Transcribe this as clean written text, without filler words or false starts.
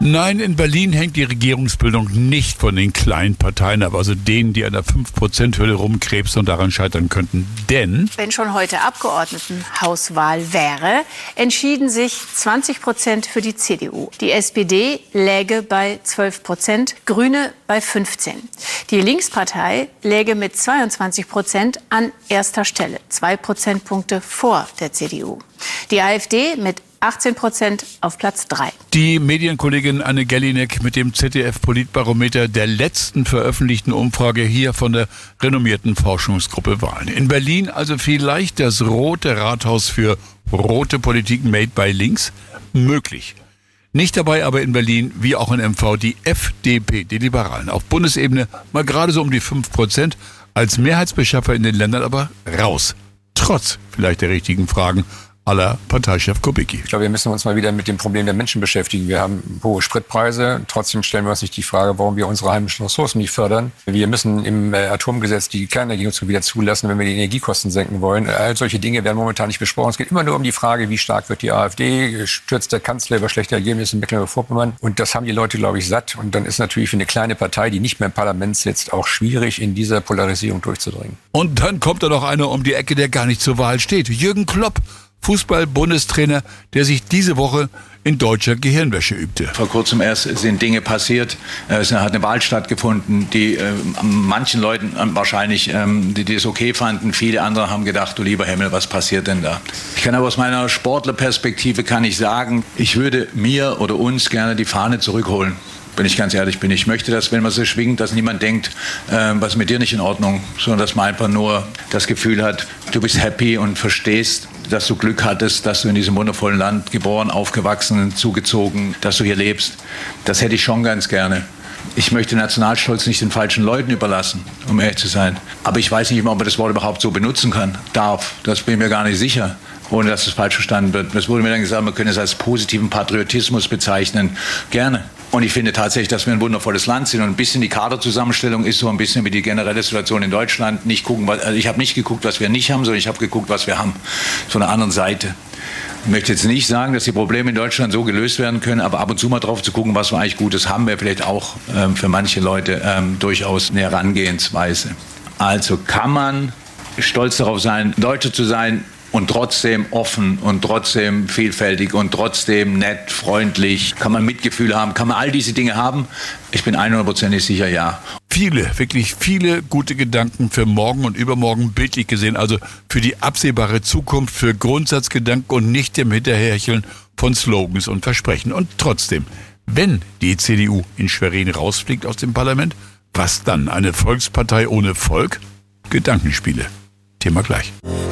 Nein, in Berlin hängt die Regierungsbildung nicht von den kleinen Parteien ab, also denen, die an der 5%-Hürde rumkrebsen und daran scheitern könnten. Denn wenn schon heute Abgeordnetenhauswahl wäre, entschieden sich 20% für die CDU. Die SPD läge bei 12%, Grüne bei 15%. Die Linkspartei läge mit 22% an erster Stelle, 2 Prozentpunkte vor der CDU. Die AfD mit 18% auf Platz 3. Die Medienkollegin Anne Gellinek mit dem ZDF-Politbarometer der letzten veröffentlichten Umfrage hier von der renommierten Forschungsgruppe Wahlen. In Berlin also vielleicht das rote Rathaus für rote Politik made by links? Möglich. Nicht dabei aber in Berlin, wie auch in MV, die FDP, die Liberalen. Auf Bundesebene mal gerade so um die 5%, als Mehrheitsbeschaffer in den Ländern aber raus. Trotz vielleicht der richtigen Fragen aller Parteichef Kubicki. Ich glaube, wir müssen uns mal wieder mit dem Problem der Menschen beschäftigen. Wir haben hohe Spritpreise. Trotzdem stellen wir uns nicht die Frage, warum wir unsere heimischen Ressourcen nicht fördern. Wir müssen im Atomgesetz die Kernenergienutzung wieder zulassen, wenn wir die Energiekosten senken wollen. All solche Dinge werden momentan nicht besprochen. Es geht immer nur um die Frage, wie stark wird die AfD, stürzt der Kanzler über schlechte Ergebnisse in Mecklenburg-Vorpommern. Und das haben die Leute, glaube ich, satt. Und dann ist natürlich für eine kleine Partei, die nicht mehr im Parlament sitzt, auch schwierig, in dieser Polarisierung durchzudringen. Und dann kommt da noch einer um die Ecke, der gar nicht zur Wahl steht. Jürgen Klopp, Fußball-Bundestrainer, der sich diese Woche in deutscher Gehirnwäsche übte. Vor kurzem erst sind Dinge passiert. Es hat eine Wahl stattgefunden, die manchen Leuten wahrscheinlich, die es okay fanden. Viele andere haben gedacht, du lieber Himmel, was passiert denn da? Ich kann aber aus meiner Sportlerperspektive kann ich sagen, ich würde mir oder uns gerne die Fahne zurückholen. Wenn ich ganz ehrlich bin. Ich möchte, dass, wenn man so schwingt, dass niemand denkt, was ist mit dir nicht in Ordnung, sondern dass man einfach nur das Gefühl hat, du bist happy und verstehst, dass du Glück hattest, dass du in diesem wundervollen Land geboren, aufgewachsen, zugezogen, dass du hier lebst. Das hätte ich schon ganz gerne. Ich möchte Nationalstolz nicht den falschen Leuten überlassen, um ehrlich zu sein. Aber ich weiß nicht, ob man das Wort überhaupt so benutzen darf. Das bin ich mir gar nicht sicher, ohne dass es falsch verstanden wird. Es wurde mir dann gesagt, man könne es als positiven Patriotismus bezeichnen. Gerne. Und ich finde tatsächlich, dass wir ein wundervolles Land sind. Und ein bisschen die Kaderzusammenstellung ist so ein bisschen wie die generelle Situation in Deutschland. Ich habe nicht geguckt, was wir nicht haben, sondern ich habe geguckt, was wir haben. Von der anderen Seite. Ich möchte jetzt nicht sagen, dass die Probleme in Deutschland so gelöst werden können, aber ab und zu mal drauf zu gucken, was wir eigentlich Gutes haben, wäre vielleicht auch für manche Leute durchaus eine Herangehensweise. Also kann man stolz darauf sein, Deutscher zu sein, und trotzdem offen und trotzdem vielfältig und trotzdem nett, freundlich. Kann man Mitgefühl haben? Kann man all diese Dinge haben? Ich bin 100% sicher, ja. Viele, wirklich viele gute Gedanken für morgen und übermorgen, bildlich gesehen, also für die absehbare Zukunft, für Grundsatzgedanken und nicht dem Hinterhercheln von Slogans und Versprechen. Und trotzdem, wenn die CDU in Schwerin rausfliegt aus dem Parlament, was dann? Eine Volkspartei ohne Volk? Gedankenspiele. Thema gleich.